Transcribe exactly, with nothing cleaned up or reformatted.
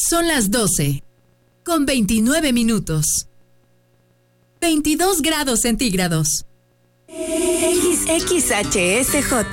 Son las doce, con veintinueve minutos. veintidós grados centígrados. X X H S J